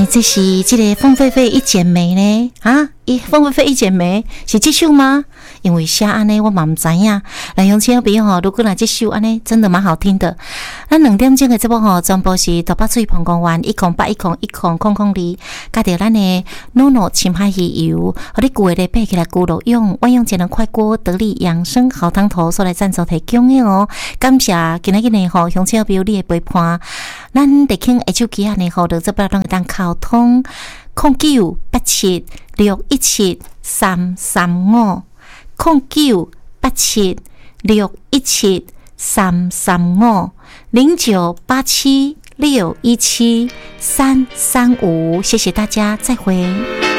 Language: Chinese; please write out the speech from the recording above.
这是这个凤飞飞一剪梅呢？啊，凤飞飞一剪梅是这首吗？因为写安尼我嘛唔知影。来乡亲朋友吼，如果那这首安尼真的蛮好听的。咱2点钟的节目吼，全部是台北水澎公园108101002，加着咱的诺诺青海鱼油，和你旧的背起来咕噜用万用节能快锅得力养生好汤头所来赞助提供的哦。感谢今仔日呢吼，乡亲朋友你的陪伴。咱得听 H 机啊呢吼，就这边让当沟通0987617335。0987617335，0987617335，谢谢大家，再会。